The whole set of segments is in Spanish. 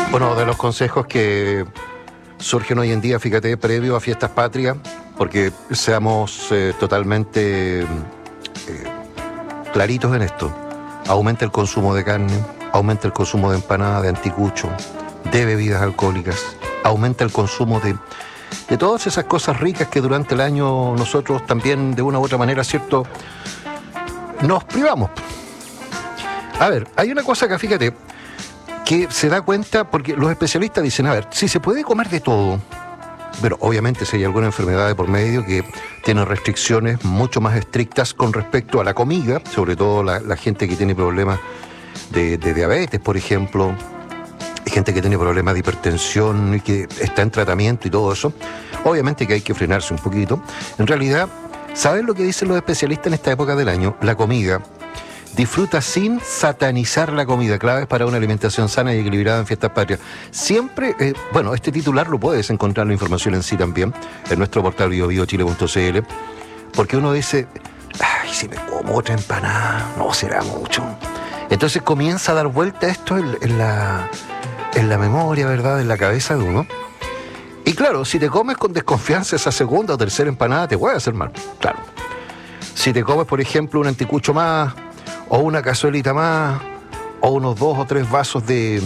Bueno, de los consejos que surgen hoy en día, fíjate, previo a fiestas patrias, porque seamos totalmente claritos en esto. Aumenta el consumo de carne, aumenta el consumo de empanadas, de anticucho, de bebidas alcohólicas, aumenta el consumo de todas esas cosas ricas que durante el año nosotros también, de una u otra manera, ¿cierto?, nos privamos. A ver, hay una cosa que, fíjate, que se da cuenta, porque los especialistas dicen, a ver, si se puede comer de todo, pero obviamente si hay alguna enfermedad de por medio que tiene restricciones mucho más estrictas con respecto a la comida, sobre todo la gente que tiene problemas de diabetes, por ejemplo, hay gente que tiene problemas de hipertensión y que está en tratamiento y todo eso, obviamente que hay que frenarse un poquito. En realidad, ¿saben lo que dicen los especialistas en esta época del año? La comida. Disfruta sin satanizar la comida, claves para una alimentación sana y equilibrada en fiestas patrias. Siempre, bueno, este titular lo puedes encontrar la información en sí también, en nuestro portal biobiochile.cl, porque uno dice, ay, si me como otra empanada, no será mucho. Entonces comienza a dar vuelta esto en la memoria, ¿verdad?, en la cabeza de uno. Y claro, si te comes con desconfianza esa segunda o tercera empanada, te puede hacer mal, claro. Si te comes, por ejemplo, un anticucho más, o una cazuelita más, o unos 2 o 3 vasos de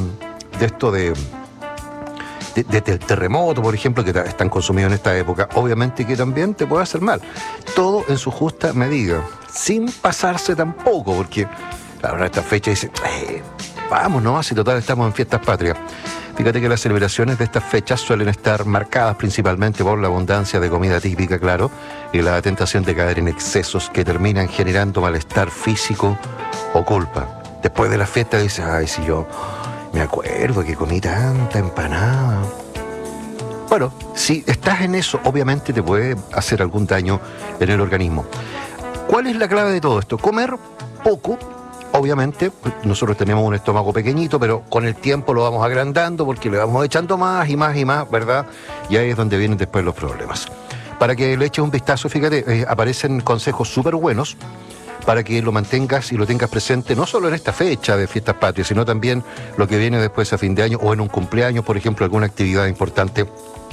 terremoto, por ejemplo, que están consumidos en esta época, obviamente que también te puede hacer mal. Todo en su justa medida, sin pasarse tampoco, porque claro, en esta fecha dicen, vamos nomás, si total estamos en fiestas patrias. Fíjate que las celebraciones de estas fechas suelen estar marcadas principalmente por la abundancia de comida típica, claro, y la tentación de caer en excesos que terminan generando malestar físico o culpa. Después de la fiesta dices, ay, si yo me acuerdo que comí tanta empanada. Bueno, si estás en eso, obviamente te puede hacer algún daño en el organismo. ¿Cuál es la clave de todo esto? Comer poco. Obviamente, nosotros tenemos un estómago pequeñito, pero con el tiempo lo vamos agrandando porque le vamos echando más y más y más, ¿verdad? Y ahí es donde vienen después los problemas. Para que le eches un vistazo, fíjate, aparecen consejos súper buenos para que lo mantengas y lo tengas presente, no solo en esta fecha de fiestas patrias, sino también lo que viene después a fin de año o en un cumpleaños, por ejemplo, alguna actividad importante